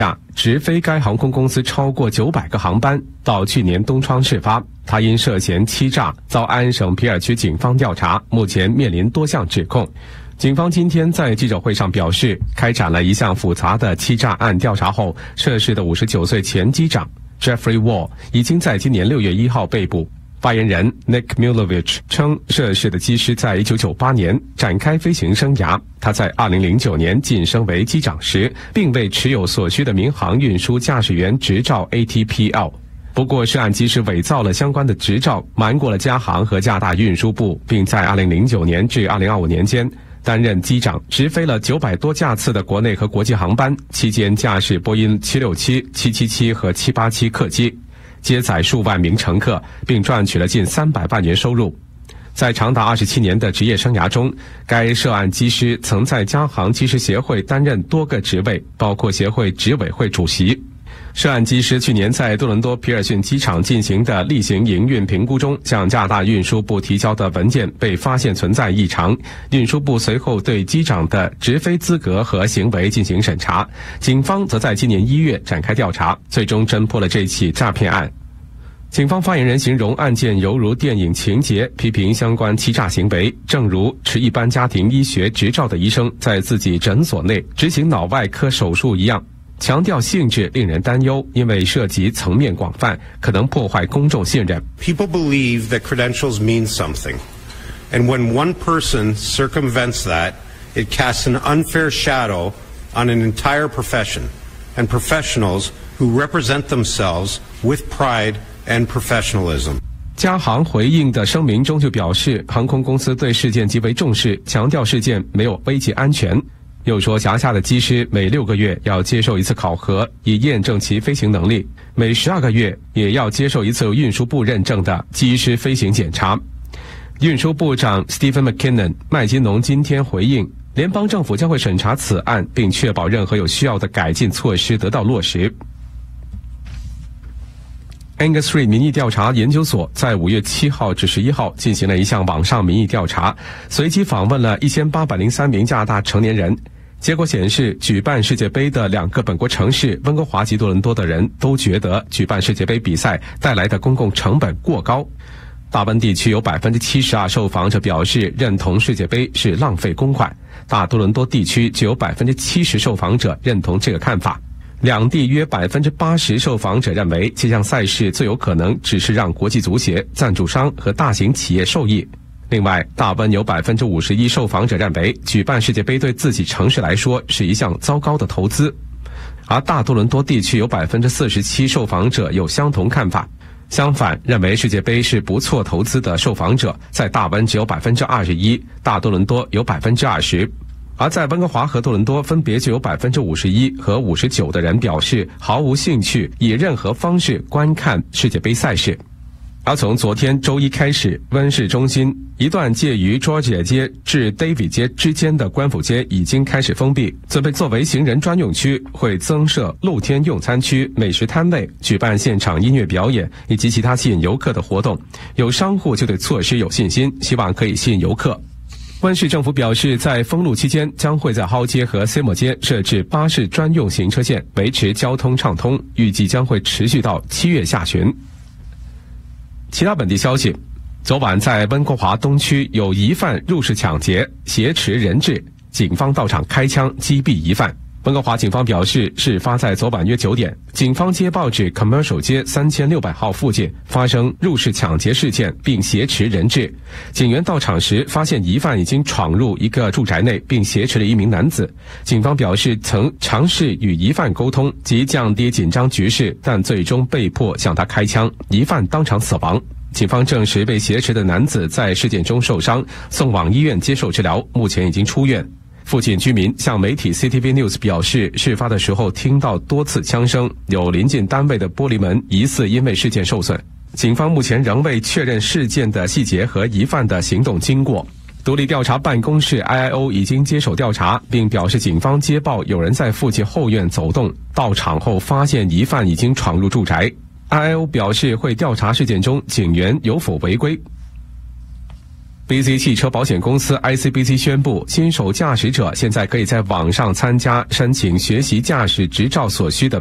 直飞该航空公司超过900个航班。到去年冬窗事发，他因涉嫌欺诈遭安省皮尔区警方调查，目前面临多项指控。警方今天在记者会上表示，开展了一项复杂的欺诈案调查后，涉事的59岁前机长 Jeffrey Wall 已经在今年6月1号被捕。发言人 Nick Mulovich 称，涉事的机师在1998年展开飞行生涯。他在2009年晋升为机长时，并未持有所需的民航运输驾驶员执照 ATPL。不过，涉案机师伪造了相关的执照，瞒过了加航和加拿大运输部，并在2009年至2025年间担任机长，直飞了900多架次的国内和国际航班，期间驾驶波音767、777和787客机，接载数万名乘客，并赚取了近300万元收入。在长达27年的职业生涯中，该涉案机师曾在加航机师协会担任多个职位，包括协会执委会主席。涉案机师去年在多伦多皮尔逊机场进行的例行营运评估中，向加拿大运输部提交的文件被发现存在异常。运输部随后对机长的直飞资格和行为进行审查，警方则在今年1月展开调查，最终侦破了这起诈骗案。警方发言人形容案件犹如电影情节，批评相关欺诈行为，正如持一般家庭医学执照的医生在自己诊所内执行脑外科手术一样。强调性质令人担忧，因为涉及层面广泛，可能破坏公众信任。 People believe that credentials mean something, and when one person circumvents that, it casts an unfair shadow on an entire profession, and professionals who represent themselves with pride and professionalism. 加航回应的声明中就表示，航空公司对事件极为重视，强调事件没有危及安全。又说，辖下的机师每6个月要接受一次考核，以验证其飞行能力；每12个月也要接受一次运输部认证的机师飞行检查。运输部长 Stephen McKinnon 麦金农今天回应，联邦政府将会审查此案，并确保任何有需要的改进措施得到落实。Angus Reid 民意调查研究所在5月7号至11号进行了一项网上民意调查，随机访问了1803名加拿大成年人。结果显示，举办世界杯的2个本国城市温哥华及多伦多的人都觉得举办世界杯比赛带来的公共成本过高。大温地区有72%受访者表示认同世界杯是浪费公款，大多伦多地区就有70%受访者认同这个看法。两地约80%受访者认为这项赛事最有可能只是让国际足协、赞助商和大型企业受益。另外，大温有51%受访者认为举办世界杯对自己城市来说是一项糟糕的投资，而大多伦多地区有47%受访者有相同看法。相反，认为世界杯是不错投资的受访者在大温只有21%，大多伦多有20%。而在温哥华和多伦多分别就有51%和59%的人表示毫无兴趣以任何方式观看世界杯赛事。而从昨天周一开始，温市中心一段介于 Georgia 街至 Davie 街之间的官府街已经开始封闭，准备作为行人专用区，会增设露天用餐区、美食摊位，举办现场音乐表演以及其他吸引游客的活动。有商户就对措施有信心，希望可以吸引游客。温市政府表示，在封路期间将会在浩街和 Seymour 街设置巴士专用行车线，维持交通畅通，预计将会持续到7月下旬。其他本地消息，昨晚在温哥华东区有疑犯入室抢劫，挟持人质，警方到场开枪击毙疑犯。温哥华警方表示，事发在昨晚约9点，警方接报指 Commercial 街3600号附近发生入室抢劫事件，并挟持人质。警员到场时发现疑犯已经闯入一个住宅内，并挟持了一名男子。警方表示曾尝试与疑犯沟通及降低紧张局势，但最终被迫向他开枪，疑犯当场死亡。警方证实被挟持的男子在事件中受伤，送往医院接受治疗，目前已经出院。附近居民向媒体 CTV News 表示，事发的时候听到多次枪声，有临近单位的玻璃门疑似因为事件受损。警方目前仍未确认事件的细节和疑犯的行动经过。独立调查办公室 IIO 已经接手调查，并表示警方接报有人在附近后院走动，到场后发现疑犯已经闯入住宅。IIO 表示会调查事件中警员有否违规。 BC 汽车保险公司 ICBC 宣布，新手驾驶者现在可以在网上参加申请学习驾驶执照所需的